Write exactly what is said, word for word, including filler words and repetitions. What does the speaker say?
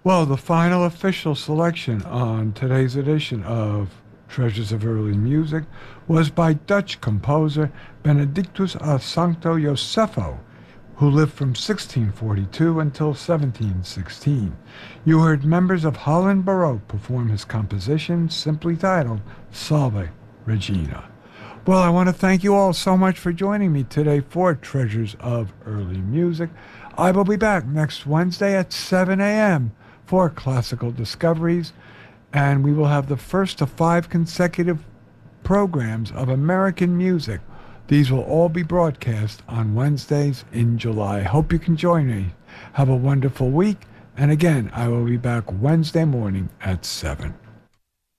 Well, the final official selection on today's edition of Treasures of Early Music was by Dutch composer Benedictus a Sancto Josepho, who lived from sixteen forty-two until seventeen sixteen. You heard members of Holland Baroque perform his composition simply titled Salve Regina. Well, I want to thank you all so much for joining me today for Treasures of Early Music. I will be back next Wednesday at seven a.m. for Classical Discoveries, and we will have the first of five consecutive programs of American music. These will all be broadcast on Wednesdays in July. Hope you can join me. Have a wonderful week, and again, I will be back Wednesday morning at seven.